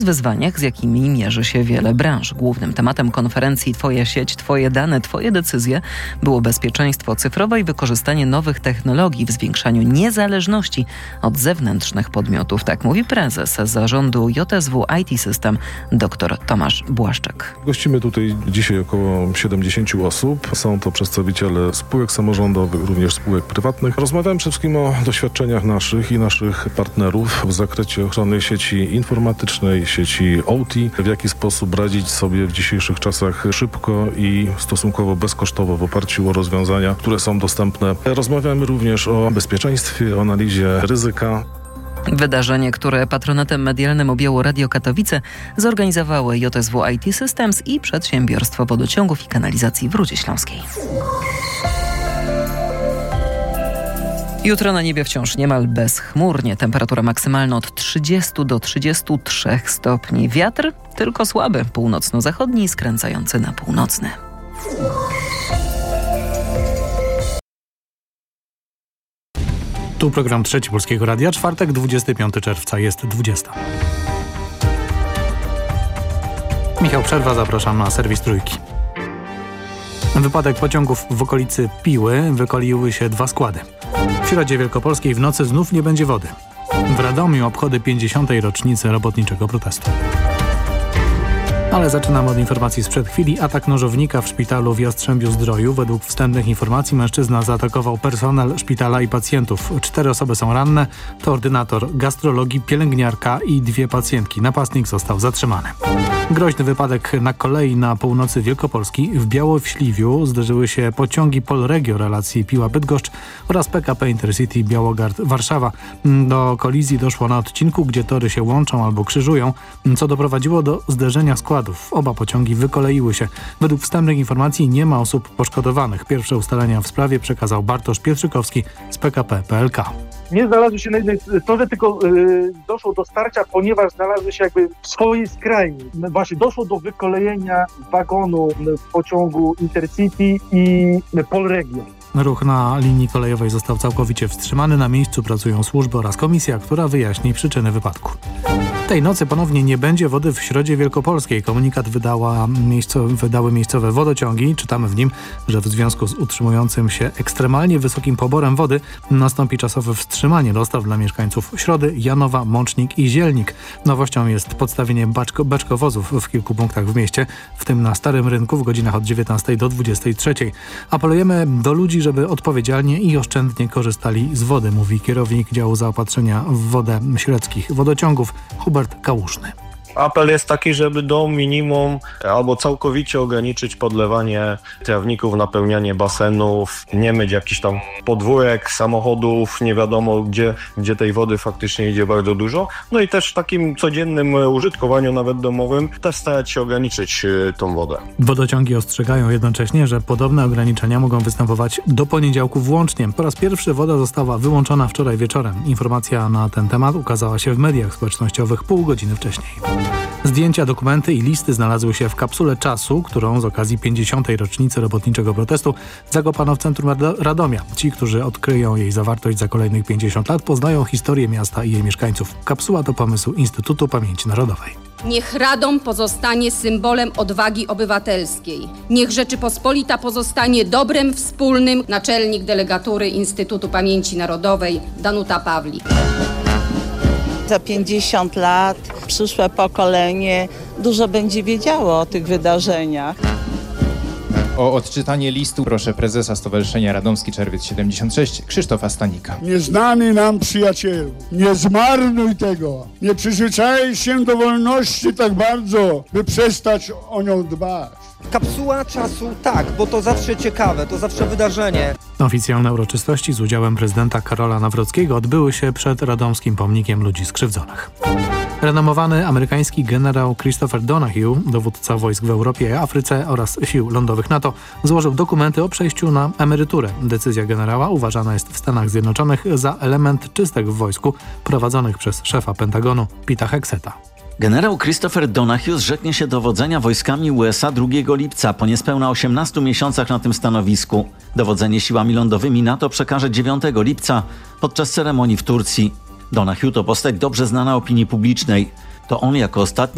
wyzwaniach, z jakimi mierzy się wiele branż. Głównym tematem konferencji Twoja sieć, Twoje dane, Twoje decyzje było bezpieczeństwo cyfrowe i wykorzystanie nowych technologii w zwiększaniu niezależności od zewnętrznych podmiotów. Tak mówi prezes zarządu JSW IT System dr Tomasz Błaszczak. Gościmy tutaj dzisiaj około 70 osób. Są to przedstawiciele spółek samorządowych, również spółek prywatnych. Rozmawiamy przede wszystkim o doświadczeniach naszych i naszych partnerów w zakresie ochrony sieci informatycznej, sieci OT, w jaki sposób radzić sobie w dzisiejszych czasach szybko i stosunkowo bezkosztowo w oparciu o rozwiązania, które są dostępne. Rozmawiamy również o bezpieczeństwie, o analizie ryzyka. Wydarzenie, które patronatem medialnym objęło Radio Katowice, zorganizowały JSW IT Systems i Przedsiębiorstwo Wodociągów i Kanalizacji w Rudzie Śląskiej. Jutro na niebie wciąż niemal bezchmurnie. Temperatura maksymalna od 30 do 33 stopni. Wiatr tylko słaby, północno-zachodni, skręcający na północny. Tu program Trzeci Polskiego Radia, czwartek, 25 czerwca, jest 20. Michał Przerwa, zapraszam na serwis Trójki. Wypadek pociągów w okolicy Piły, wykoliły się 2 składy. W Środzie Wielkopolskiej w nocy znów nie będzie wody. W Radomiu obchody 50. rocznicy robotniczego protestu. Ale zaczynamy od informacji sprzed chwili. Atak nożownika w szpitalu w Jastrzębiu-Zdroju. Według wstępnych informacji mężczyzna zaatakował personel szpitala i pacjentów. 4 osoby są ranne. To ordynator gastrologii, pielęgniarka i 2 pacjentki. Napastnik został zatrzymany. Groźny wypadek na kolei na północy Wielkopolski. W Białowśliwiu zderzyły się pociągi Polregio relacji Piła-Bydgoszcz oraz PKP Intercity Białogard-Warszawa. Do kolizji doszło na odcinku, gdzie tory się łączą albo krzyżują, co doprowadziło do zderzenia składów. Oba pociągi wykoleiły się. Według wstępnych informacji nie ma osób poszkodowanych. Pierwsze ustalenia w sprawie przekazał Bartosz Pietrzykowski z PKP PLK. Nie znalazły się na jednej torze, tylko doszło do starcia, ponieważ znalazły się jakby w swojej skrajni. Właśnie doszło do wykolejenia wagonu w pociągu Intercity i Polregio. Ruch na linii kolejowej został całkowicie wstrzymany. Na miejscu pracują służby oraz komisja, która wyjaśni przyczyny wypadku. Tej nocy ponownie nie będzie wody w Środzie Wielkopolskiej. Komunikat wydały miejscowe wodociągi. Czytamy w nim, że w związku z utrzymującym się ekstremalnie wysokim poborem wody nastąpi czasowe wstrzymanie dostaw dla mieszkańców Środy, Janowa, Mącznik i Zielnik. Nowością jest podstawienie beczkowozów w kilku punktach w mieście, w tym na Starym Rynku w godzinach od 19 do 23. Apelujemy do ludzi, żeby odpowiedzialnie i oszczędnie korzystali z wody, mówi kierownik działu zaopatrzenia w wodę średzkich wodociągów Hubert Kałuszny. Apel jest taki, żeby do minimum albo całkowicie ograniczyć podlewanie trawników, napełnianie basenów, nie myć jakichś tam podwórek, samochodów, nie wiadomo gdzie tej wody faktycznie idzie bardzo dużo. No i też w takim codziennym użytkowaniu, nawet domowym, też starać się ograniczyć tą wodę. Wodociągi ostrzegają jednocześnie, że podobne ograniczenia mogą występować do poniedziałku włącznie. Po raz pierwszy woda została wyłączona wczoraj wieczorem. Informacja na ten temat ukazała się w mediach społecznościowych pół godziny wcześniej. Zdjęcia, dokumenty i listy znalazły się w kapsule czasu, którą z okazji 50. rocznicy robotniczego protestu zakopano w centrum Radomia. Ci, którzy odkryją jej zawartość za kolejnych 50 lat, poznają historię miasta i jej mieszkańców. Kapsuła to pomysł Instytutu Pamięci Narodowej. Niech Radom pozostanie symbolem odwagi obywatelskiej. Niech Rzeczypospolita pozostanie dobrem wspólnym. Naczelnik delegatury Instytutu Pamięci Narodowej Danuta Pawlik. Za 50 lat przyszłe pokolenie dużo będzie wiedziało o tych wydarzeniach. O odczytanie listu proszę prezesa Stowarzyszenia Radomski Czerwiec 76 Krzysztofa Stanika. Nieznany nam przyjacielu, nie zmarnuj tego. Nie przyzwyczaj się do wolności tak bardzo, by przestać o nią dbać. Kapsuła czasu tak, bo to zawsze ciekawe, to zawsze wydarzenie. Oficjalne uroczystości z udziałem prezydenta Karola Nawrockiego odbyły się przed radomskim pomnikiem ludzi skrzywdzonych. Renomowany amerykański generał Christopher Donahue, dowódca wojsk w Europie i Afryce oraz sił lądowych NATO, złożył dokumenty o przejściu na emeryturę. Decyzja generała uważana jest w Stanach Zjednoczonych za element czystek w wojsku prowadzonych przez szefa Pentagonu Pita Hexeta. Generał Christopher Donahue zrzeknie się dowodzenia wojskami USA 2 lipca po niespełna 18 miesiącach na tym stanowisku. Dowodzenie siłami lądowymi NATO przekaże 9 lipca podczas ceremonii w Turcji. Donahue to postać dobrze znana opinii publicznej. To on jako ostatni